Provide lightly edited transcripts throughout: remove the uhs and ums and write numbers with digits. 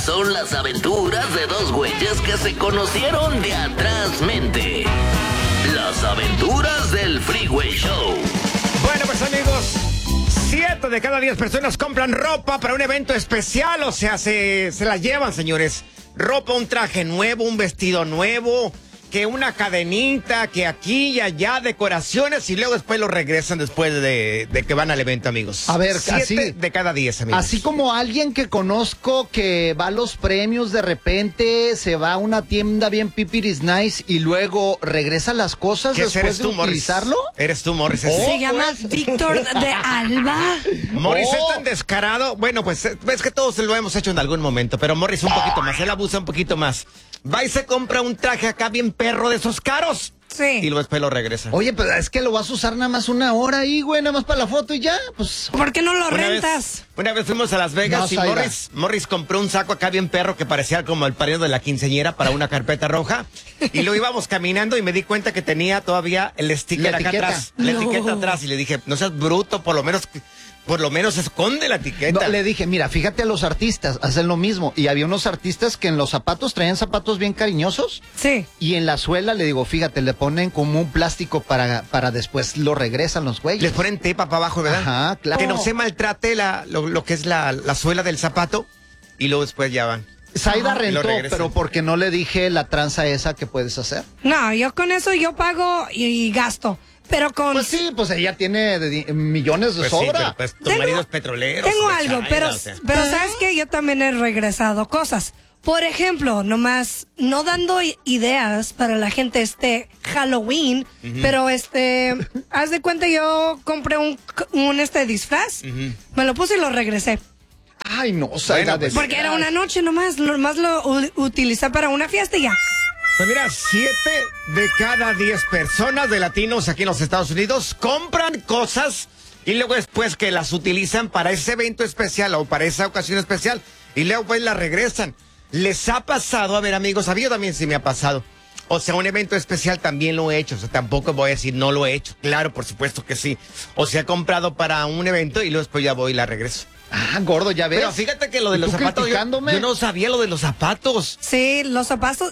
son las aventuras de dos güeyes que se conocieron de atrás mente. Las aventuras del Freeway Show. Bueno, pues amigos, 7 de cada 10 personas compran ropa para un evento especial. O sea, se la llevan, señores. Ropa, un traje nuevo, un vestido nuevo, que una cadenita, que aquí y allá, decoraciones, y luego después lo regresan después de que van al evento, amigos. A ver, 7 así, de cada 10, amigos. Así como alguien que conozco que va a los premios, de repente se va a una tienda bien pipiris nice y luego regresa las cosas después de utilizarlo. Eres tú, Morris. Se llama Víctor de Alba. Morris es tan descarado. Bueno, pues ves que todos lo hemos hecho en algún momento, pero Morris un poquito más. Él abusa un poquito más. Va y se compra un traje acá bien perro de esos caros. Sí. Y luego después lo regresa. Oye, pero es que lo vas a usar nada más una hora ahí, güey, nada más para la foto y ya, pues. ¿Por qué no lo rentas? Una vez fuimos a Las Vegas y Morris compró un saco acá bien perro que parecía como el pareo de la quinceañera para una carpeta roja. Y lo íbamos caminando y me di cuenta que tenía todavía el sticker acá atrás. La etiqueta atrás. Y le dije, no seas bruto, por lo menos esconde la etiqueta. No, le dije, mira, fíjate a los artistas, hacen lo mismo. Y había unos artistas que en los zapatos traían zapatos bien cariñosos. Sí. Y en la suela, le digo, fíjate, le ponen como un plástico para después lo regresan los güeyes. Les ponen tepa para abajo, ¿verdad? Ajá, claro. Que no se maltrate lo que es la suela del zapato. Y luego después ya van. Saida rentó, pero porque no le dije la tranza esa que puedes hacer. No, yo con eso yo pago y gasto. Pero con... Pues sí, pues ella tiene millones de sobra. Sí, pero pues tu marido es petrolero. Tengo algo, pero ¿sabes qué? Yo también he regresado cosas. Por ejemplo, nomás, no dando ideas para la gente Halloween, pero haz de cuenta, yo compré un disfraz, me lo puse y lo regresé. Ay, no, Saida. Bueno, pues, porque era una noche nomás lo utilicé para una fiesta y ya. Pues mira, 7 de cada 10 personas de latinos aquí en los Estados Unidos compran cosas y luego después que las utilizan para ese evento especial o para esa ocasión especial y luego pues las regresan. ¿Les ha pasado? A ver, amigos, a mí también sí me ha pasado. O sea, un evento especial también lo he hecho. O sea, tampoco voy a decir no lo he hecho. Claro, por supuesto que sí. O sea, he comprado para un evento y luego después ya voy y la regreso. Ah, gordo, ya ves. Pero fíjate que lo de los zapatos, yo no sabía lo de los zapatos. Sí, los zapatos,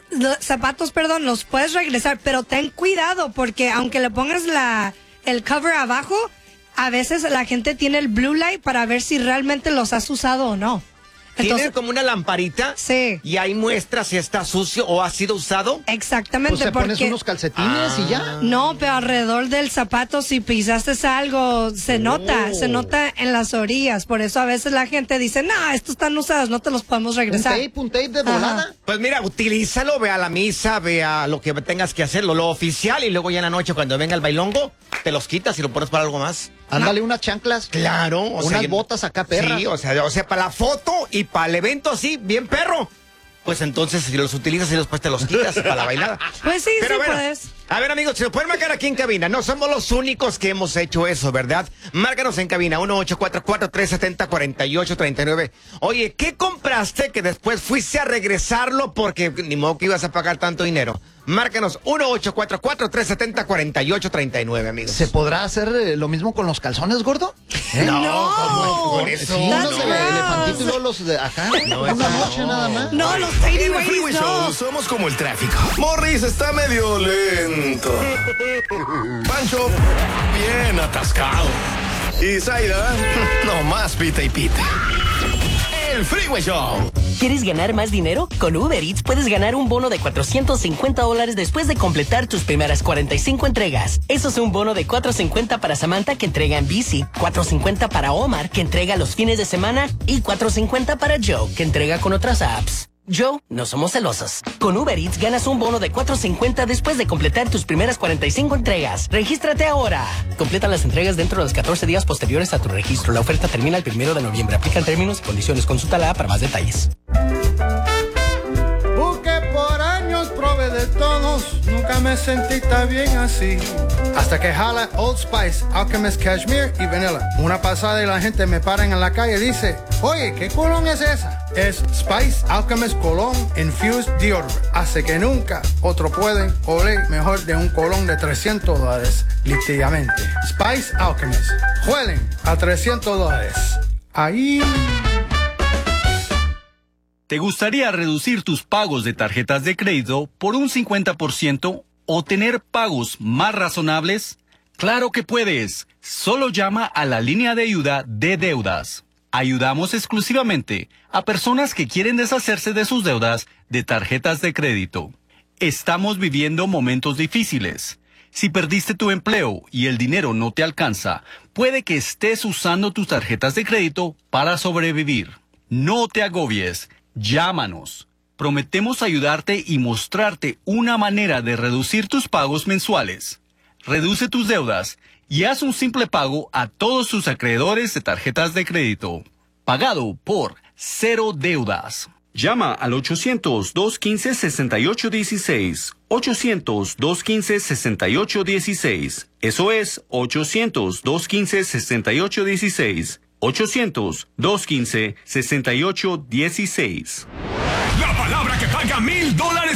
los puedes regresar, pero ten cuidado porque aunque le pongas el cover abajo, a veces la gente tiene el blue light para ver si realmente los has usado o no. Tiene como una lamparita. Sí. Y ahí muestra si está sucio o ha sido usado. Exactamente. Pues te pones unos calcetines y ya. No, pero alrededor del zapato, si pisaste algo, se nota en las orillas. Por eso a veces la gente dice, no, estos están usados, no te los podemos regresar. Un tape de volada. Pues mira, utilízalo, ve a la misa, ve a lo que tengas que hacerlo, lo oficial, y luego ya en la noche cuando venga el bailongo, te los quitas y lo pones para algo más. Ándale, unas chanclas. Claro. Unas botas acá, perras. Sí, o sea, para la foto y para el evento así, bien perro. Pues entonces, si los utilizas y después te los quitas para la bailada. Pues sí, pero sí bueno, puedes. A ver, amigos, si nos pueden marcar aquí en cabina. No somos los únicos que hemos hecho eso, ¿verdad? Márcanos en cabina, 1-844-370-4839. Oye, ¿qué compraste que después fuiste a regresarlo porque ni modo que ibas a pagar tanto dinero? Márcanos 1-844-370-4839, amigos. ¿Se podrá hacer lo mismo con los calzones, gordo? No, ¿cómo con eso? Sí, unos de elefantito y luego los de acá. No, una noche nada más. No, los Tiny En el Freeway Ways, Show no. somos como el tráfico. Morris está medio lento. Pancho, bien atascado. Y Zaida, nomás pita y pita. El Freeway Show. ¿Quieres ganar más dinero? Con Uber Eats puedes ganar un bono de $450 después de completar tus primeras 45 entregas. Eso es un bono de $450 para Samantha, que entrega en bici, $450 para Omar, que entrega los fines de semana, y $450 para Joe, que entrega con otras apps. Joe, no somos celosos. Con Uber Eats ganas un bono de $450 después de completar tus primeras 45 entregas. ¡Regístrate ahora! Completa las entregas dentro de los 14 días posteriores a tu registro. La oferta termina el 1 de noviembre. Aplican términos y condiciones. Consulta la app para más detalles. Busqué por años, probé de todos, nunca me sentí tan bien así. Hasta que jala Old Spice, Alchemist Cashmere y Vanilla. Una pasada y la gente me para en la calle y dice, oye, ¿qué colón es esa? Es Spice Alchemist Cologne Infused Deodorant. Hace que nunca otro pueden oler mejor de un colón de $300, literalmente. Spice Alchemist. Huelen a $300. Ahí... ¿Te gustaría reducir tus pagos de tarjetas de crédito por un 50% o tener pagos más razonables? ¡Claro que puedes! Solo llama a la línea de ayuda de deudas. Ayudamos exclusivamente a personas que quieren deshacerse de sus deudas de tarjetas de crédito. Estamos viviendo momentos difíciles. Si perdiste tu empleo y el dinero no te alcanza, puede que estés usando tus tarjetas de crédito para sobrevivir. No te agobies. Llámanos. Prometemos ayudarte y mostrarte una manera de reducir tus pagos mensuales. Reduce tus deudas y haz un simple pago a todos tus acreedores de tarjetas de crédito. Pagado por Cero Deudas. Llama al 800-215-6816. 800-215-6816. Eso es 800-215-6816. 800-215-6816. La palabra que paga $1,000